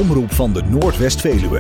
omroep van de Noordwest-Veluwe.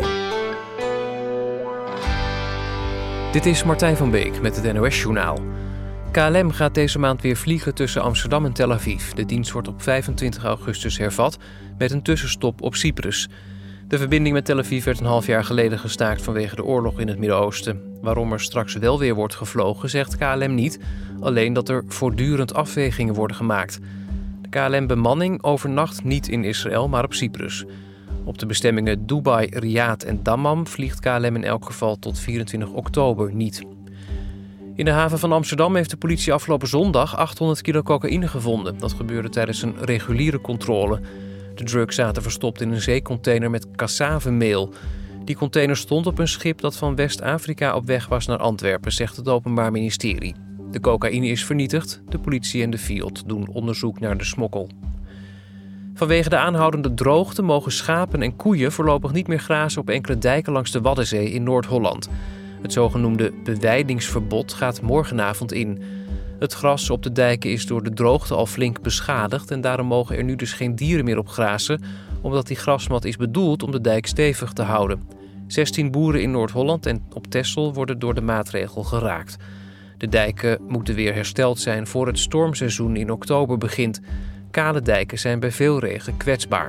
Dit is Martijn van Beek met het NOS-journaal. KLM gaat deze maand weer vliegen tussen Amsterdam en Tel Aviv. De dienst wordt op 25 augustus hervat met een tussenstop op Cyprus. De verbinding met Tel Aviv werd een half jaar geleden gestaakt vanwege de oorlog in het Midden-Oosten. Waarom er straks wel weer wordt gevlogen, zegt KLM niet. Alleen dat er voortdurend afwegingen worden gemaakt. De KLM-bemanning overnacht niet in Israël, maar op Cyprus. Op de bestemmingen Dubai, Riyadh en Dammam vliegt KLM in elk geval tot 24 oktober niet. In de haven van Amsterdam heeft de politie afgelopen zondag 800 kilo cocaïne gevonden. Dat gebeurde tijdens een reguliere controle. De drugs zaten verstopt in een zeecontainer met cassavemeel. Die container stond op een schip dat van West-Afrika op weg was naar Antwerpen, zegt het Openbaar Ministerie. De cocaïne is vernietigd. De politie en de FIOD doen onderzoek naar de smokkel. Vanwege de aanhoudende droogte mogen schapen en koeien voorlopig niet meer grazen op enkele dijken langs de Waddenzee in Noord-Holland. Het zogenoemde bewijdingsverbod gaat morgenavond in. Het gras op de dijken is door de droogte al flink beschadigd en daarom mogen er nu dus geen dieren meer op grazen, omdat die grasmat is bedoeld om de dijk stevig te houden. 16 boeren in Noord-Holland en op Texel worden door de maatregel geraakt. De dijken moeten weer hersteld zijn voor het stormseizoen in oktober begint. Kale dijken zijn bij veel regen kwetsbaar.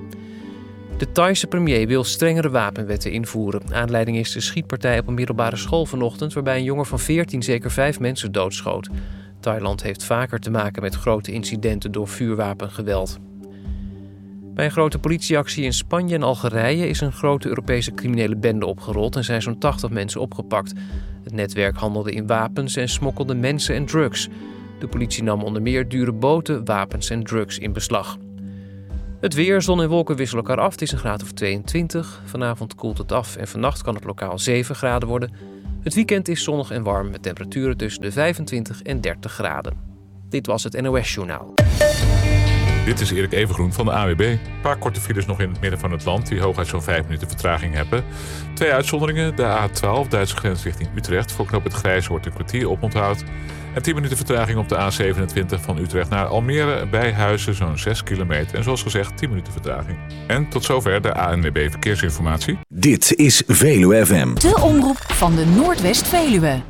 De Thaise premier wil strengere wapenwetten invoeren. Aanleiding is de schietpartij op een middelbare school vanochtend, waarbij een jongen van 14 zeker 5 mensen doodschoot. Thailand heeft vaker te maken met grote incidenten door vuurwapengeweld. Bij een grote politieactie in Spanje en Algerije is een grote Europese criminele bende opgerold en zijn zo'n 80 mensen opgepakt. Het netwerk handelde in wapens en smokkelde mensen en drugs. De politie nam onder meer dure boten, wapens en drugs in beslag. Het weer, zon en wolken wisselen elkaar af. Het is een graad of 22. Vanavond koelt het af en vannacht kan het lokaal 7 graden worden. Het weekend is zonnig en warm met temperaturen tussen de 25 en 30 graden. Dit was het NOS-journaal. Dit is Erik Evengroen van de AWB. Een paar korte files nog in het midden van het land die hooguit zo'n 5 minuten vertraging hebben. 2 uitzonderingen. De A12, Duitse grens richting Utrecht. Voor knoop het Grijze wordt een kwartier oponthoud. En 10 minuten vertraging op de A27 van Utrecht naar Almere. Bij Huizen zo'n 6 kilometer. En zoals gezegd 10 minuten vertraging. En tot zover de ANWB Verkeersinformatie. Dit is Veluwe FM. De omroep van de Noordwest-Veluwe.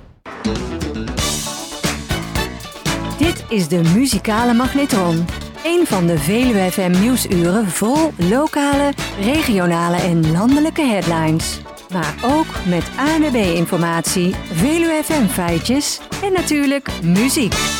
Dit is de muzikale magnetron. Een van de Veluwe FM nieuwsuren vol lokale, regionale en landelijke headlines. Maar ook met ANWB-informatie, Veluwe FM feitjes en natuurlijk muziek.